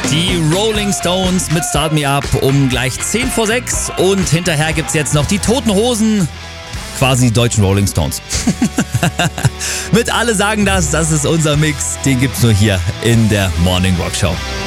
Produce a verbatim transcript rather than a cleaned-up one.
Die Rolling Stones mit Start Me Up um gleich zehn vor sechs und hinterher gibt's jetzt noch die Toten Hosen, quasi die deutschen Rolling Stones. Mit Alle sagen das, das ist unser Mix, den gibt's nur hier in der Morning Rock Show.